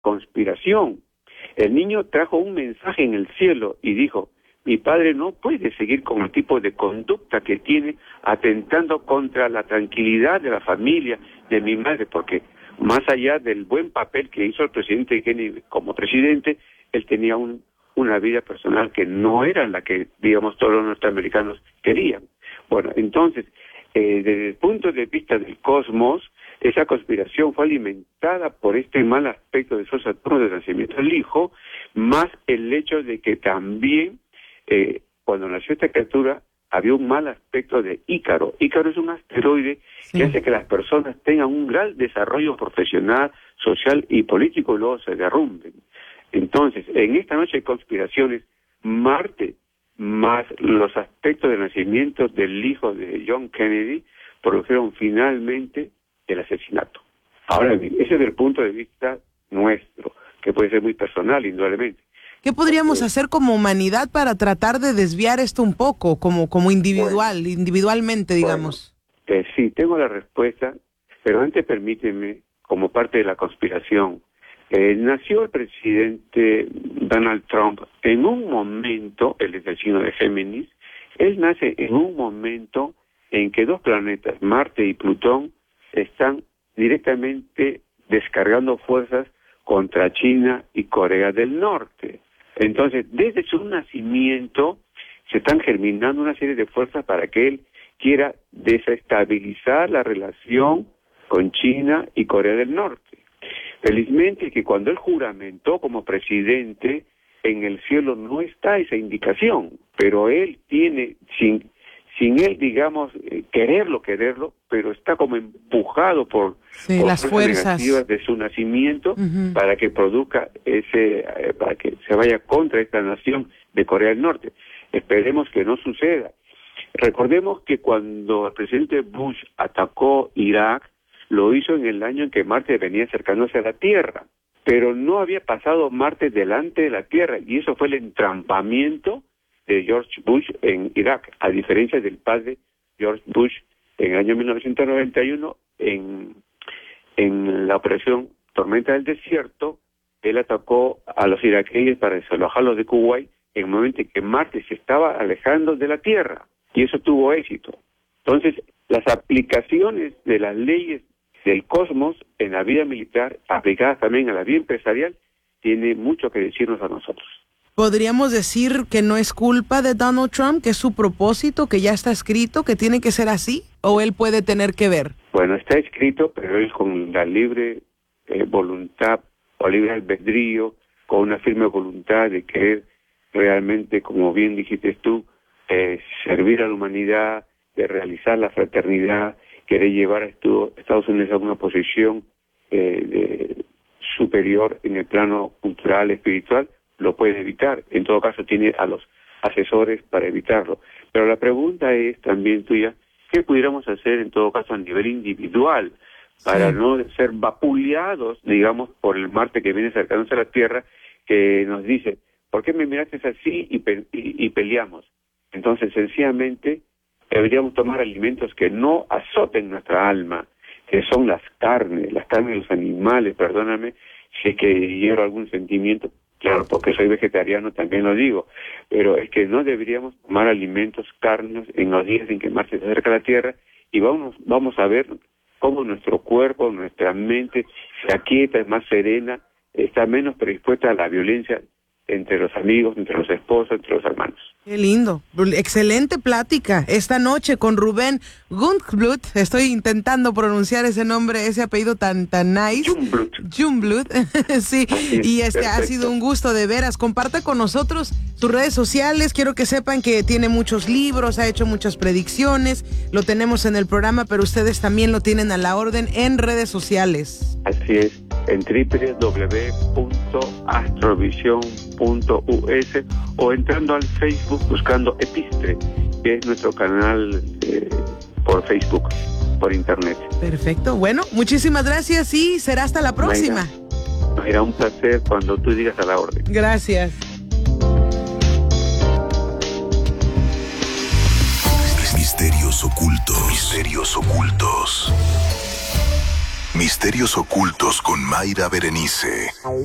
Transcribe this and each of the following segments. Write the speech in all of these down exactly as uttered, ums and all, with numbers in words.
conspiración. El niño trajo un mensaje en el cielo y dijo: mi padre no puede seguir con el tipo de conducta que tiene, atentando contra la tranquilidad de la familia, de mi madre, porque más allá del buen papel que hizo el presidente Kennedy como presidente, él tenía un, una vida personal que no era la que, digamos, todos los norteamericanos querían. Bueno, entonces, eh, desde el punto de vista del cosmos, esa conspiración fue alimentada por este mal aspecto de Sol Saturno del nacimiento del hijo, más el hecho de que también, eh, cuando nació esta criatura, había un mal aspecto de Ícaro. Ícaro es un asteroide sí. que hace que las personas tengan un gran desarrollo profesional, social y político y luego se derrumben. Entonces, en esta noche de conspiraciones, Marte más los aspectos de nacimiento del hijo de John Kennedy produjeron finalmente el asesinato. Ahora bien, ese es del punto de vista nuestro, que puede ser muy personal, indudablemente. ¿Qué podríamos hacer como humanidad para tratar de desviar esto un poco, como como individual, bueno, individualmente, digamos? Bueno, eh, sí, tengo la respuesta, pero antes permíteme, como parte de la conspiración, eh, nació el presidente Donald Trump en un momento, él es del signo de Géminis, él nace en un momento en que dos planetas, Marte y Plutón, están directamente descargando fuerzas contra China y Corea del Norte. Entonces, desde su nacimiento se están germinando una serie de fuerzas para que él quiera desestabilizar la relación con China y Corea del Norte. Felizmente que cuando él juramentó como presidente, en el cielo no está esa indicación, pero él tiene, sin, sin él, digamos, eh, quererlo, quererlo, pero está como empujado por, sí, por las fuerzas negativas de su nacimiento uh-huh. para que produzca ese, eh, para que se vaya contra esta nación de Corea del Norte. Esperemos que no suceda. Recordemos que cuando el presidente Bush atacó Irak, lo hizo en el año en que Marte venía acercándose a la Tierra, pero no había pasado Marte delante de la Tierra, y eso fue el entrampamiento de George Bush en Irak, a diferencia del padre George Bush en el año mil novecientos noventa y uno, en, en la operación Tormenta del Desierto, él atacó a los iraquíes para desalojarlos de Kuwait en el momento en que Marte se estaba alejando de la Tierra, y eso tuvo éxito. Entonces, las aplicaciones de las leyes del cosmos en la vida militar, aplicadas también a la vida empresarial, tiene mucho que decirnos a nosotros. ¿Podríamos decir que no es culpa de Donald Trump, que es su propósito, que ya está escrito, que tiene que ser así, o él puede tener que ver? Bueno, está escrito, pero él con la libre eh, voluntad o libre albedrío, con una firme voluntad de querer realmente, como bien dijiste tú, eh, servir a la humanidad, de realizar la fraternidad, querer llevar a Estados Unidos a una posición eh, de, superior en el plano cultural, espiritual, lo puede evitar. En todo caso, tiene a los asesores para evitarlo. Pero la pregunta es también tuya, ¿qué pudiéramos hacer en todo caso a nivel individual para sí. no ser vapuleados, digamos, por el Marte que viene acercándose a la Tierra, que nos dice, ¿por qué me miraste así y, pe- y, y peleamos? Entonces, sencillamente, deberíamos tomar alimentos que no azoten nuestra alma, que son las carnes, las carnes de los animales, perdóname si es que hiero algún sentimiento, claro, porque soy vegetariano también lo digo, pero es que no deberíamos tomar alimentos, carnes en los días en que Marte se acerca a la Tierra, y vamos, vamos a ver cómo nuestro cuerpo, nuestra mente se aquieta, es más serena, está menos predispuesta a la violencia entre los amigos, entre los esposos, entre los hermanos. Qué lindo, excelente plática esta noche con Rubén Jungblut. Estoy intentando pronunciar ese nombre, ese apellido tan tan nice. Jungblut. Jungblut, sí. Es, y este perfecto. Ha sido un gusto de veras. Comparta con nosotros sus redes sociales. Quiero que sepan que tiene muchos libros, ha hecho muchas predicciones. Lo tenemos en el programa, pero ustedes también lo tienen a la orden en redes sociales. Así es, en doble u doble u doble u punto astrovisión punto u s o entrando al Facebook buscando Epistre, que es nuestro canal eh, por Facebook, por internet. Perfecto, bueno, muchísimas gracias y será hasta la próxima. Mayra, Mayra, un placer cuando tú digas a la orden. Gracias. Misterios ocultos. Misterios ocultos. Misterios ocultos con Mayra Berenice.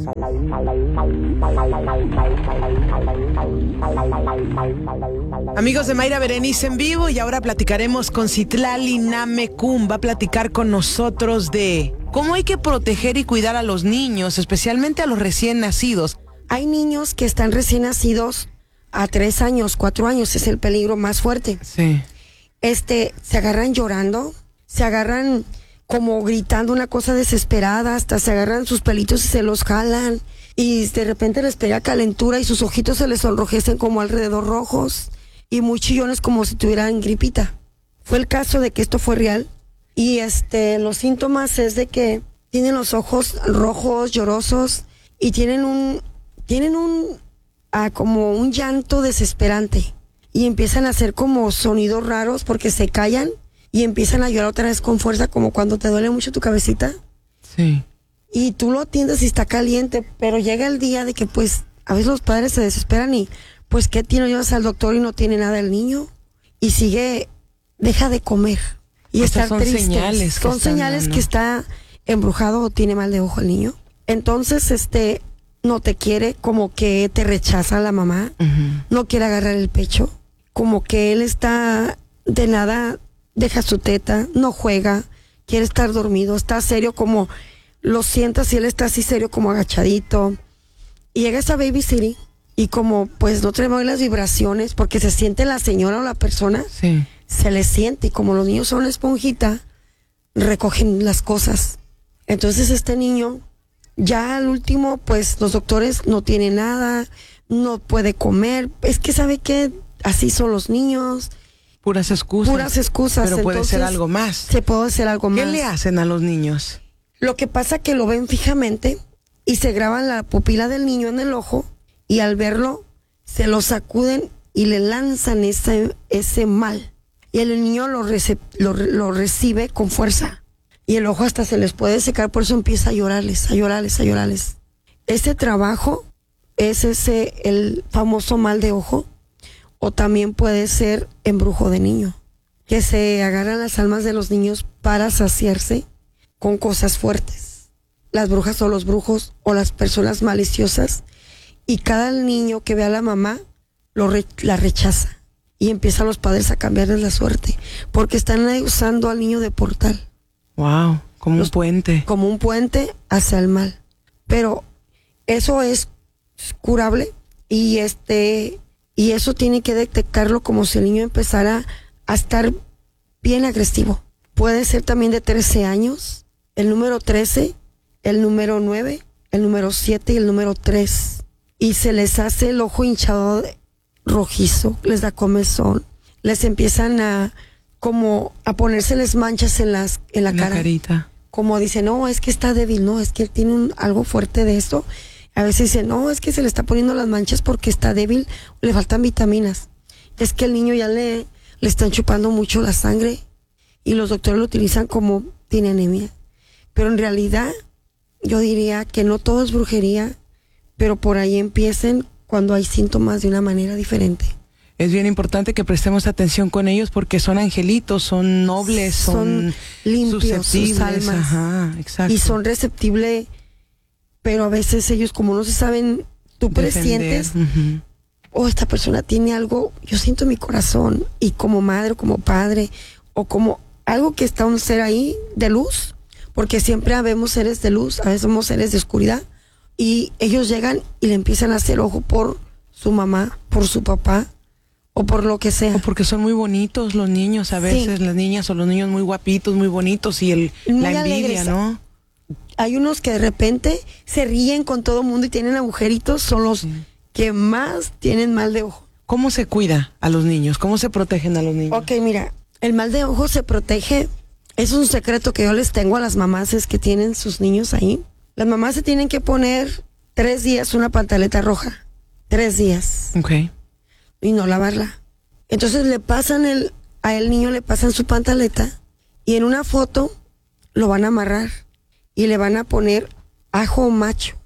Amigos de Mayra Berenice en vivo, y ahora platicaremos con Citlali Namecún. Va a platicar con nosotros de cómo hay que proteger y cuidar a los niños, especialmente a los recién nacidos. Hay niños que están recién nacidos a tres años, cuatro años, es el peligro más fuerte. Sí. Este, se agarran llorando, se agarran como gritando una cosa desesperada, hasta se agarran sus pelitos y se los jalan, y de repente les pega calentura y sus ojitos se les sonrojecen como alrededor rojos, y muy chillones como si tuvieran gripita. Fue el caso de que esto fue real, y este, los síntomas es de que tienen los ojos rojos, llorosos, y tienen un, tienen un, ah, como un llanto desesperante, y empiezan a hacer como sonidos raros porque se callan, y empiezan a llorar otra vez con fuerza, como cuando te duele mucho tu cabecita. Sí. Y tú lo atiendes y está caliente, pero llega el día de que pues a veces los padres se desesperan y pues ¿qué tiene? Llevas al doctor y no tiene nada el niño y sigue, deja de comer y o sea, estar son triste. Señales que son señales dando. que está embrujado o tiene mal de ojo el niño. Entonces, este, no te quiere, como que te rechaza la mamá, uh-huh. no quiere agarrar el pecho, como que él está de nada, deja su teta, no juega, quiere estar dormido, está serio, como lo sientas y él está así serio como agachadito. Y llega esa baby city y como pues no tenemos las vibraciones porque se siente la señora o la persona, sí. se le siente, y como los niños son esponjita, recogen las cosas. Entonces este niño, ya al último, pues los doctores no tiene nada, no puede comer, es que sabe que así son los niños. Puras excusas. Puras excusas. Pero puede Entonces, ser algo más. Se puede hacer algo ¿Qué más. ¿Qué le hacen a los niños? Lo que pasa que lo ven fijamente y se graban la pupila del niño en el ojo, y al verlo se lo sacuden y le lanzan ese, ese mal. Y el niño lo, rece- lo, lo recibe con fuerza. Y el ojo hasta se les puede secar, por eso empieza a llorarles, a llorarles, a llorarles. Ese trabajo es ese, el famoso mal de ojo. O también puede ser embrujo de niño, que se agarran las almas de los niños para saciarse con cosas fuertes. Las brujas o los brujos o las personas maliciosas, y cada niño que ve a la mamá lo re- la rechaza, y empiezan los padres a cambiarles la suerte porque están usando al niño de portal. Wow, como los, un puente. Como un puente hacia el mal. Pero eso es curable, y este... Y eso tiene que detectarlo como si el niño empezara a estar bien agresivo. Puede ser también de trece años, el número trece, el número nueve, el número siete y el número tres. Y se les hace el ojo hinchado rojizo, les da comezón, les empiezan a como a ponérseles manchas en las en la, la cara. Carita. Como dicen, no, es que está débil, no, es que tiene un, algo fuerte de esto. A veces dicen, no, es que se le está poniendo las manchas porque está débil, le faltan vitaminas. Es que el niño ya le, le están chupando mucho la sangre y los doctores lo utilizan como tiene anemia. Pero en realidad yo diría que no todo es brujería, pero por ahí empiecen cuando hay síntomas de una manera diferente. Es bien importante que prestemos atención con ellos porque son angelitos, son nobles, son, son limpios sus almas. Ajá, exacto. Y son receptibles. Pero a veces ellos, como no se saben, tú presientes, uh-huh. oh, esta persona tiene algo, yo siento en mi corazón, y como madre, como padre, o como algo que está un ser ahí de luz, porque siempre habemos seres de luz, a veces somos seres de oscuridad, y ellos llegan y le empiezan a hacer ojo por su mamá, por su papá, o por lo que sea. O porque son muy bonitos los niños, a veces sí. Las niñas o los niños muy guapitos, muy bonitos, y el, la envidia, alegres. ¿No? Hay unos que de repente se ríen con todo el mundo y tienen agujeritos, son los sí. que más tienen mal de ojo. ¿Cómo se cuida a los niños? ¿Cómo se protegen a los niños? Ok, mira, el mal de ojo se protege, es un secreto que yo les tengo a las mamás, es que tienen sus niños ahí. Las mamás se tienen que poner tres días una pantaleta roja, tres días. Ok. Y no lavarla. Entonces le pasan el, a el niño le pasan su pantaleta, y en una foto lo van a amarrar. Y le van a poner ajo macho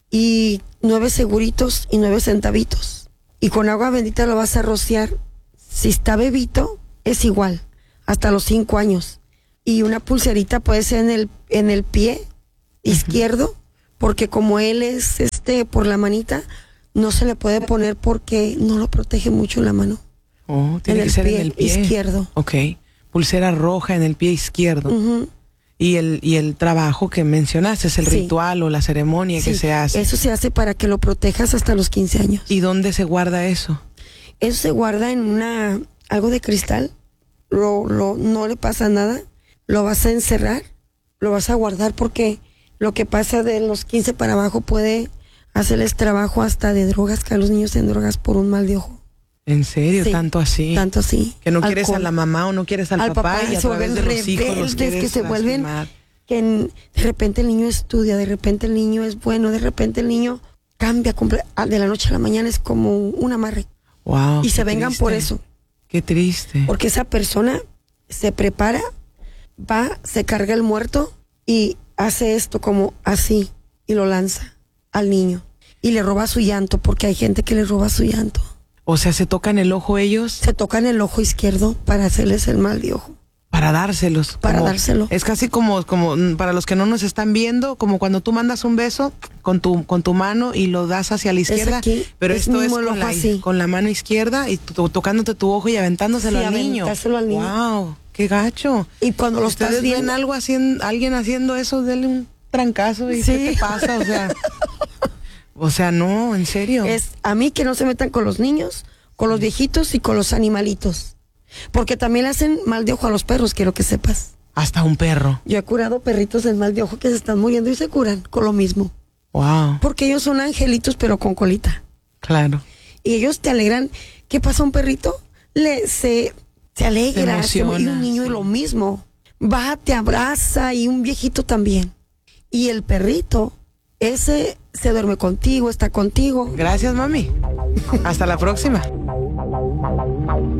y nueve seguritos y nueve centavitos. Y con agua bendita lo vas a rociar. Si está bebito, es igual, hasta los cinco años. y una pulserita puede ser en el, en el pie izquierdo, uh-huh. porque como él es este por la manita, no se le puede poner porque no lo protege mucho la mano. Oh, tiene en que ser pie en el pie izquierdo. Ok, pulsera roja en el pie izquierdo. Uh-huh. Y el, y el trabajo que mencionaste, es el sí. ritual o la ceremonia sí. que se hace. Eso se hace para que lo protejas hasta los quince años. ¿Y dónde se guarda eso? Eso se guarda en una algo de cristal. Lo, lo, no le pasa nada. Lo vas a encerrar, lo vas a guardar porque lo que pasa de los quince para abajo puede hacerles trabajo hasta de drogas, que a los niños en drogas por un mal de ojo. ¿En serio? Sí, ¿Tanto así? Tanto así. Que no quieres Alcohol. a la mamá o no quieres al, al papá, papá y a través de los hijos los quieres que se vuelven lastimar. Que en, de repente el niño estudia, de repente el niño es bueno, de repente el niño cambia comple- de la noche a la mañana, es como un amarre. Wow. Y se vengan triste. por eso. Qué triste. Porque esa persona se prepara, va, se carga el muerto y hace esto como así y lo lanza al niño. Y le roba su llanto, porque hay gente que le roba su llanto. O sea, ¿se tocan el ojo ellos? Se tocan el ojo izquierdo para hacerles el mal de ojo. Para dárselos. Para como, dárselo. Es casi como, como, para los que no nos están viendo, como cuando tú mandas un beso con tu, con tu mano y lo das hacia la izquierda. Es aquí, pero es esto es con la, así. con la mano izquierda y tú, tocándote tu ojo y aventándoselo sí, al niño. aventárselo al niño. Wow, qué gacho. Y cuando lo ustedes estás viendo, ven algo haciendo, alguien haciendo eso, denle un trancazo y sí. ¿qué te pasa? O sea, o sea, no, en serio. Es a mí que no se metan con los niños, con los viejitos y con los animalitos. Porque también le hacen mal de ojo a los perros, quiero que sepas. Hasta un perro. Yo he curado perritos del mal de ojo que se están muriendo y se curan con lo mismo. Wow. Porque ellos son angelitos pero con colita. Claro. Y ellos te alegran. ¿Qué pasa a un perrito? Le, se, se alegra. Emociona, se, y un niño sí. lo mismo. Va, te abraza y un viejito también. Y el perrito, ese se duerme contigo, está contigo. Gracias, mami. Hasta la próxima.